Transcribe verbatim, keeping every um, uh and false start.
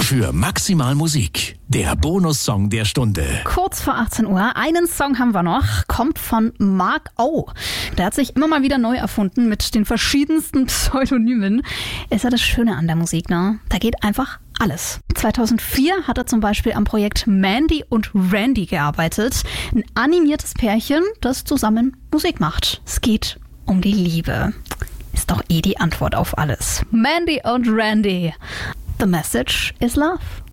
Für maximal Musik, der Bonussong der Stunde. Kurz vor achtzehn Uhr, einen Song haben wir noch, kommt von Mark O. Der hat sich immer mal wieder neu erfunden mit den verschiedensten Pseudonymen. Ist ja das Schöne an der Musik, ne? Da geht einfach alles. zweitausendvier hat er zum Beispiel am Projekt Mandy und Randy gearbeitet. Ein animiertes Pärchen, das zusammen Musik macht. Es geht um die Liebe. Ist doch eh die Antwort auf alles. Mandy und Randy. The message is love.